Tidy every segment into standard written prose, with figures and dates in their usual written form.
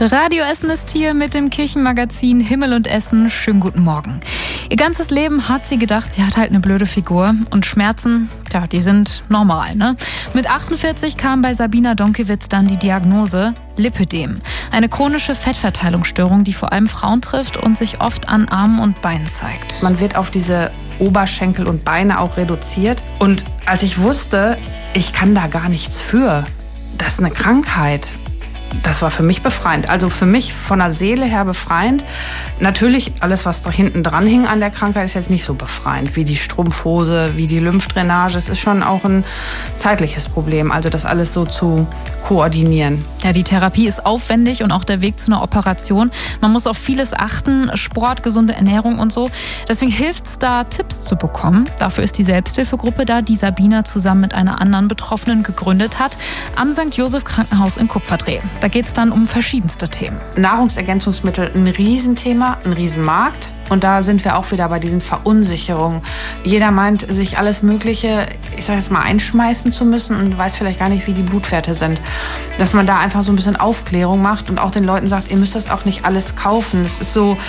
Radio Essen ist hier mit dem Kirchenmagazin Himmel und Essen. Schönen guten Morgen. Ihr ganzes Leben hat sie gedacht, sie hat halt eine blöde Figur. Und Schmerzen, ja, die sind normal, ne? Mit 48 kam bei Sabina Donkewitz dann die Diagnose Lipödem. Eine chronische Fettverteilungsstörung, die vor allem Frauen trifft und sich oft an Armen und Beinen zeigt. Man wird auf diese Oberschenkel und Beine auch reduziert. Und als ich wusste, ich kann da gar nichts für, das ist eine Krankheit, das war für mich befreiend. Also für mich von der Seele her befreiend. Natürlich, alles, was da hinten dran hing an der Krankheit, ist jetzt nicht so befreiend. Wie die Strumpfhose, wie die Lymphdrainage. Es ist schon auch ein zeitliches Problem, also das alles so zu koordinieren. Ja, die Therapie ist aufwendig und auch der Weg zu einer Operation. Man muss auf vieles achten, Sport, gesunde Ernährung und so. Deswegen hilft es da, Tipps zu bekommen. Dafür ist die Selbsthilfegruppe da, die Sabina zusammen mit einer anderen Betroffenen gegründet hat, am St. Joseph Krankenhaus in Kupferdreh. Da geht es dann um verschiedenste Themen. Nahrungsergänzungsmittel, ein Riesenthema, ein Riesenmarkt. Und da sind wir auch wieder bei diesen Verunsicherungen. Jeder meint, sich alles Mögliche, ich sage jetzt mal, einschmeißen zu müssen und weiß vielleicht gar nicht, wie die Blutwerte sind. Dass man da einfach so ein bisschen Aufklärung macht und auch den Leuten sagt, ihr müsst das auch nicht alles kaufen. Es ist so,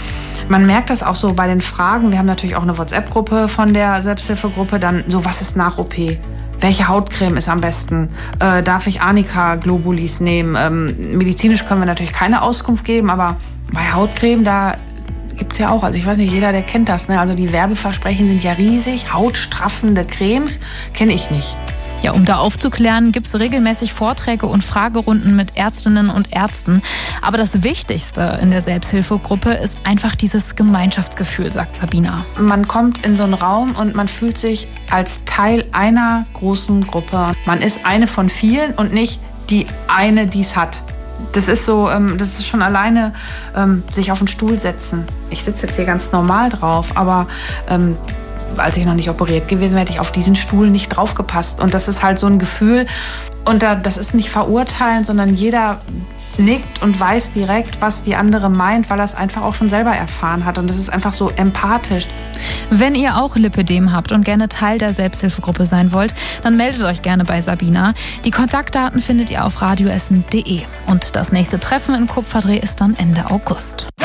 man merkt das auch so bei den Fragen. Wir haben natürlich auch eine WhatsApp-Gruppe von der Selbsthilfegruppe. Dann so, was ist nach OP? Welche Hautcreme ist am besten? Darf ich Arnika-Globulis nehmen? Medizinisch können wir natürlich keine Auskunft geben, aber bei Hautcreme, da gibt es ja auch, also ich weiß nicht, jeder, der kennt das, ne? Also die Werbeversprechen sind ja riesig, hautstraffende Cremes kenne ich nicht. Ja, um da aufzuklären, gibt es regelmäßig Vorträge und Fragerunden mit Ärztinnen und Ärzten. Aber das Wichtigste in der Selbsthilfegruppe ist einfach dieses Gemeinschaftsgefühl, sagt Sabina. Man kommt in so einen Raum und man fühlt sich als Teil einer großen Gruppe. Man ist eine von vielen und nicht die eine, die es hat. Das ist so, das ist schon alleine sich auf den Stuhl setzen. Ich sitze jetzt hier ganz normal drauf, aber als ich noch nicht operiert gewesen wäre, hätte ich auf diesen Stuhl nicht draufgepasst. Und das ist halt so ein Gefühl. Und das ist nicht verurteilen, sondern jeder nickt und weiß direkt, was die andere meint, weil er es einfach auch schon selber erfahren hat. Und das ist einfach so empathisch. Wenn ihr auch Lipödem habt und gerne Teil der Selbsthilfegruppe sein wollt, dann meldet euch gerne bei Sabina. Die Kontaktdaten findet ihr auf radioessen.de. Und das nächste Treffen in Kupferdreh ist dann Ende August.